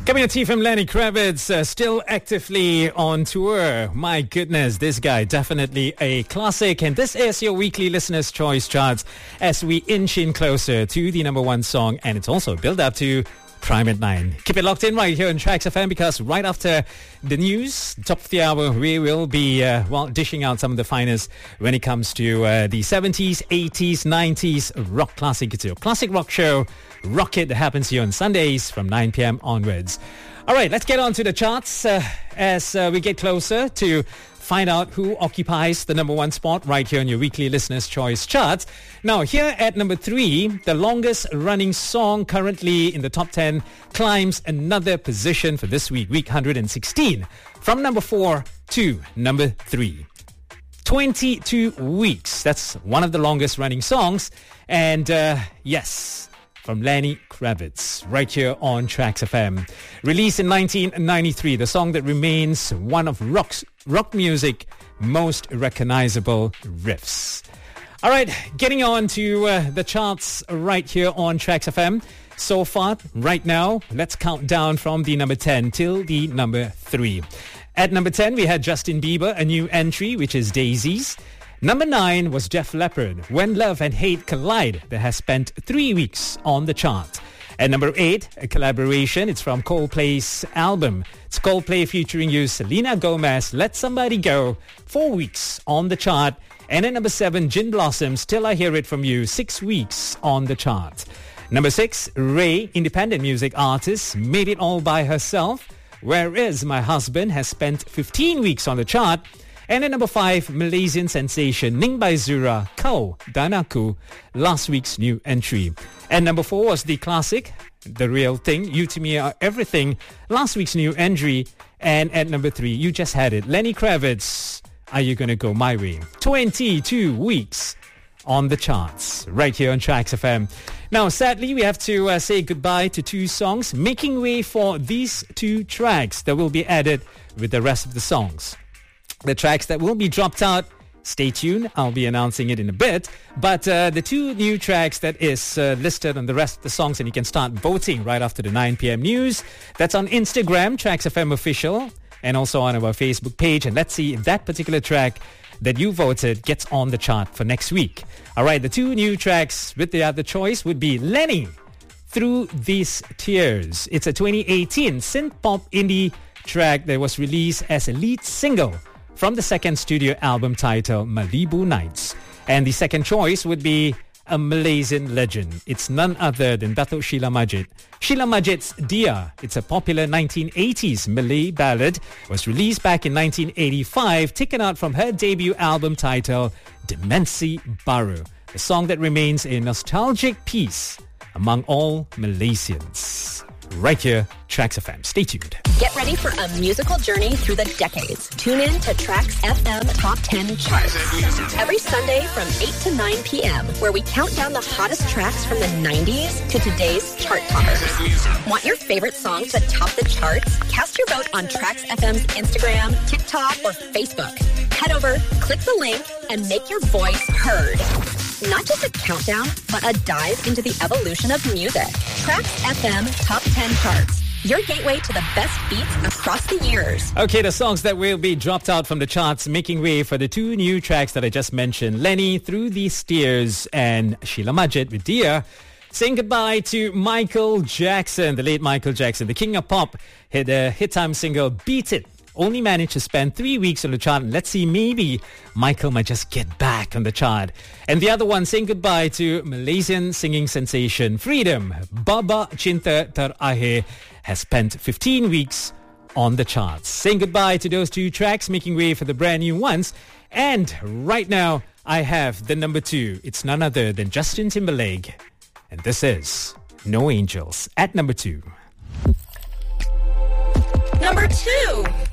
Coming at you from Lenny Kravitz, still actively on tour. My goodness, this guy, definitely a classic. And this is your weekly Listener's Choice Charts as we inch in closer to the number one song. And it's also built up to Prime at 9. Keep it locked in right here on Tracks FM, because right after the news, top of the hour, we will be dishing out some of the finest when it comes to the 70s, 80s, 90s rock classic. It's your classic rock show, Rock It, that happens here on Sundays from 9 p.m. onwards. All right, let's get on to the charts as we get closer to find out who occupies the number one spot right here on your weekly Listener's Choice Charts. Now, here at number 3, the longest running song currently in the top 10 climbs another position for this week, week 116, from number 4 to number 3. 22 weeks. That's one of the longest running songs. And yes, from Lenny Kravitz, right here on Tracks FM. Released in 1993, the song that remains one of rock music most recognizable riffs. All right, getting on to the charts right here on Tracks FM. So far, right now, let's count down from the number 10 till the number 3. At number 10, we had Justin Bieber, a new entry, which is Daisies. Number 9 was Def Leppard, When Love and Hate Collide, that has spent 3 weeks on the chart. At number 8, a collaboration. It's from Coldplay's album. It's Coldplay featuring Selena Gomez, Let Somebody Go, 4 weeks on the chart. And at number 7, Gin Blossoms, Till I Hear It From You, 6 weeks on the chart. Number 6, Ray, independent music artist, Made It All By Herself. Where Is My Husband has spent 15 weeks on the chart. And at number 5, Malaysian sensation Ning by Zura, Kau Dan Aku, last week's new entry. And number 4 was the classic, The Real Thing, You To Me Are Everything, last week's new entry. And at number 3, you just had it, Lenny Kravitz, Are You Gonna Go My Way? 22 weeks on the charts, right here on Tracks FM. Now, sadly, we have to say goodbye to 2 songs, making way for these 2 tracks that will be added with the rest of the songs. The tracks that will be dropped out, stay tuned. I'll be announcing it in a bit. But the 2 new tracks that is listed on the rest of the songs, and you can start voting right after the 9 p.m. news. That's on Instagram, Tracks FM Official, and also on our Facebook page. And let's see if that particular track that you voted gets on the chart for next week. All right, the 2 new tracks with the other choice would be Lenny, Through These Tears. It's a 2018 synth-pop indie track that was released as a lead single from the second studio album titled Malibu Nights. And the second choice would be a Malaysian legend. It's none other than Datuk Sheila Majid. Sheila Majid's Dia. It's a popular 1980s Malay ballad. Was released back in 1985, taken out from her debut album titled Dimensi Baru. A song that remains a nostalgic piece among all Malaysians. Right here, Tracks FM. Stay tuned. Get ready for a musical journey through the decades. Tune in to Tracks FM Top 10 Charts. Every Sunday from 8 to 9 p.m., where we count down the hottest tracks from the 90s to today's chart toppers. Want your favorite song to top the charts? Cast your vote on Tracks FM's Instagram, TikTok, or Facebook. Head over, click the link, and make your voice heard. Not just a countdown, but a dive into the evolution of music. Tracks FM Top 10 Charts. Your gateway to the best beats across the years. Okay, the songs that will be dropped out from the charts, making way for the 2 new tracks that I just mentioned. Lenny, Through These Tears, and Sheila Majid with Dia. Saying goodbye to Michael Jackson, the late Michael Jackson, the king of pop. Hit a hit time single, Beat It. Only managed to spend 3 weeks on the chart. And let's see, maybe Michael might just get back on the chart. And the other one, saying goodbye to Malaysian singing sensation Freedom, Baba Cinta Terakhir, has spent 15 weeks on the charts. Saying goodbye to those 2 tracks, making way for the brand new ones. And right now, I have the number 2. It's none other than Justin Timberlake. And this is No Angels at number 2. Number 2.